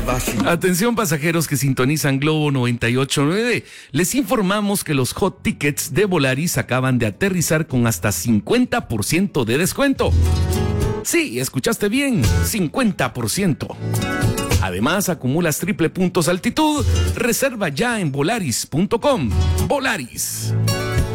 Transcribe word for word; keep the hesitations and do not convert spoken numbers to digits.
Atención pasajeros que sintonizan Globo noventa y ocho punto nueve. Les informamos que los hot tickets de Volaris acaban de aterrizar con hasta cincuenta por ciento de descuento. Sí, escuchaste bien, cincuenta por ciento. Además, acumulas triple puntos altitud. Reserva ya en volaris punto com. Volaris.